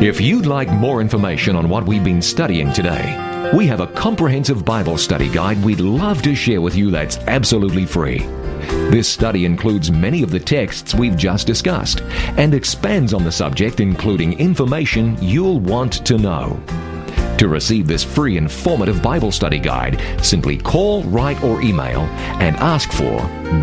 If you'd like more information on what we've been studying today, we have a comprehensive Bible study guide we'd love to share with you that's absolutely free. This study includes many of the texts we've just discussed and expands on the subject, including information you'll want to know. To receive this free informative Bible study guide, simply call, write, or email and ask for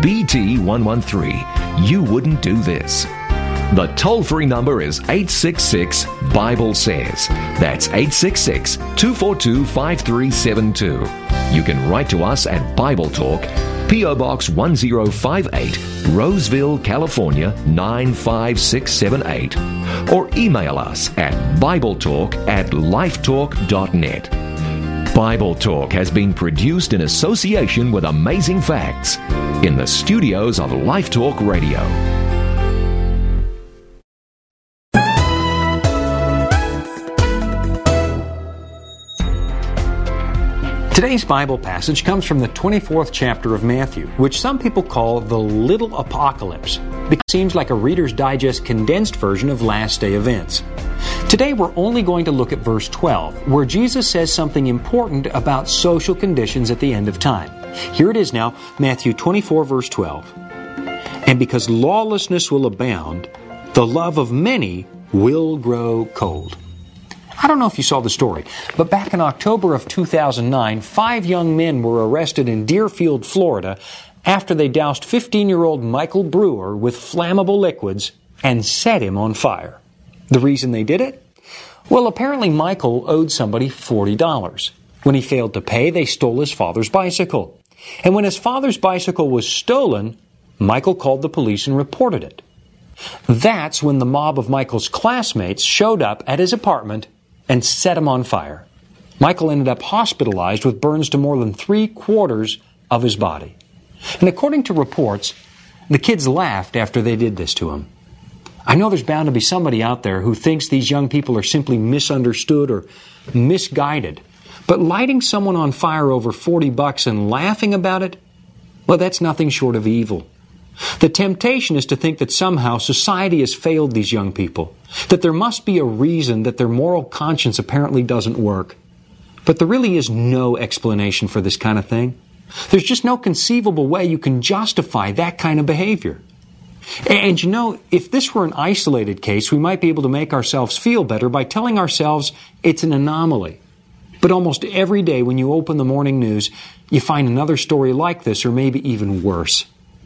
BT113. You wouldn't do this. The toll-free number is 866-BIBLE-SAYS. That's 866-242-5372. You can write to us at Bible Talk, P.O. Box 1058, Roseville, California 95678. Or email us at BibleTalk@lifetalk.net. Bible Talk has been produced in association with Amazing Facts in the studios of Life Talk Radio. Today's Bible passage comes from the 24th chapter of Matthew, which some people call the Little Apocalypse, because it seems like a Reader's Digest condensed version of last day events. Today we're only going to look at verse 12, where Jesus says something important about social conditions at the end of time. Here it is now, Matthew 24, verse 12. And because lawlessness will abound, the love of many will grow cold. I don't know if you saw the story, but back in October of 2009, 5 young men were arrested in Deerfield, Florida, after they doused 15-year-old Michael Brewer with flammable liquids and set him on fire. The reason they did it? Well, apparently Michael owed somebody $40. When he failed to pay, they stole his father's bicycle. And when his father's bicycle was stolen, Michael called the police and reported it. That's when the mob of Michael's classmates showed up at his apartment and set him on fire. Michael ended up hospitalized with burns to more than 3/4 of his body. And according to reports, the kids laughed after they did this to him. I know there's bound to be somebody out there who thinks these young people are simply misunderstood or misguided. But lighting someone on fire over $40 and laughing about it, well, that's nothing short of evil. The temptation is to think that somehow society has failed these young people, that there must be a reason that their moral conscience apparently doesn't work. But there really is no explanation for this kind of thing. There's just no conceivable way you can justify that kind of behavior. And you know, if this were an isolated case, we might be able to make ourselves feel better by telling ourselves it's an anomaly. But almost every day when you open the morning news, you find another story like this, or maybe even worse.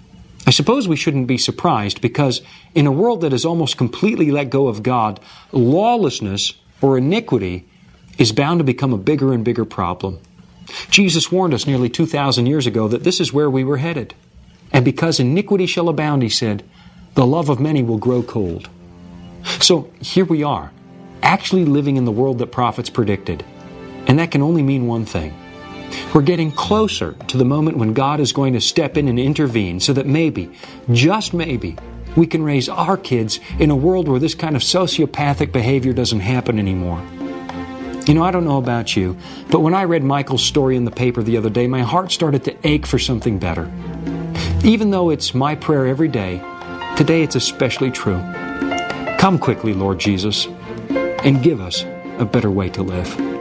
I suppose we shouldn't be surprised, because in a world that has almost completely let go of God, lawlessness or iniquity is bound to become a bigger and bigger problem. Jesus warned us nearly 2,000 years ago that this is where we were headed. And because iniquity shall abound, he said, the love of many will grow cold. So here we are, actually living in the world that prophets predicted. And that can only mean one thing. We're getting closer to the moment when God is going to step in and intervene so that maybe, just maybe, we can raise our kids in a world where this kind of sociopathic behavior doesn't happen anymore. You know, I don't know about you, but when I read Michael's story in the paper the other day, my heart started to ache for something better. Even though it's my prayer every day, today it's especially true. Come quickly, Lord Jesus, and give us a better way to live.